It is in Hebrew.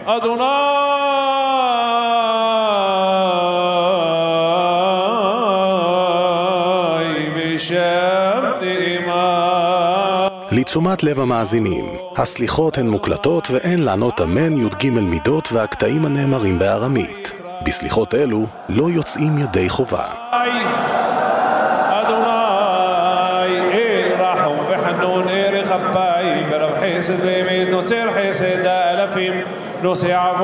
אדוני בשם נאמן. לתשומת לב המאזינים, הסליחות הן מוקלטות ואין לענות אמן י"ג מידות והקטעים הנאמרים בארמית. בסליחות אלו לא יוצאים ידי חובה. אדוני אל רחום וחנון אל חפאי ברב חסד ואמת נוצר חסד האלפים נוסע